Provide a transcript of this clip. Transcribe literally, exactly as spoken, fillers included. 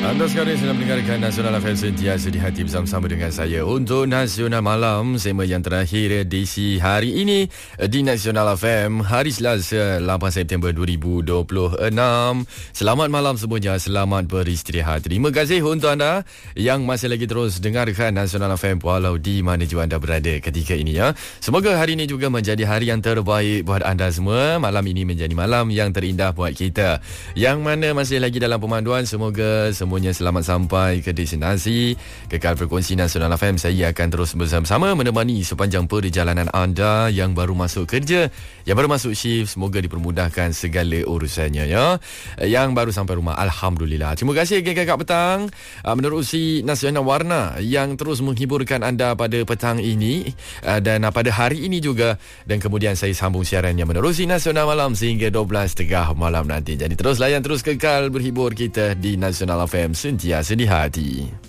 Anda sekarang sedang mendengarkan Nasional F M sentiasa di hati bersama-sama dengan saya. Untuk Nasional Malam, segmen yang terakhir edisi hari ini di Nasional F M, hari Selasa lapan September dua ribu dua puluh enam. Selamat malam semuanya, selamat beristirahat. Terima kasih untuk anda yang masih lagi terus dengarkan Nasional F M walau di mana juga anda berada ketika ini ya. Semoga hari ini juga menjadi hari yang terbaik buat anda semua. Malam ini menjadi malam yang terindah buat kita. Yang mana masih lagi dalam pemanduan, semoga semua selamat sampai ke destinasi. Kekal frekuensi Nasional F M, saya akan terus bersama-sama menemani sepanjang perjalanan anda yang baru masuk kerja, yang baru masuk shift. Semoga dipermudahkan segala urusannya ya. Yang baru sampai rumah, Alhamdulillah. Terima kasih geng kakak petang menerusi Nasional Warna yang terus menghiburkan anda pada petang ini dan pada hari ini juga. Dan kemudian saya sambung siarannya menerusi Nasional Malam sehingga dua belas tiga puluh malam nanti. Jadi terus layan, terus kekal berhibur kita di Nasional F M sentiasa di hati.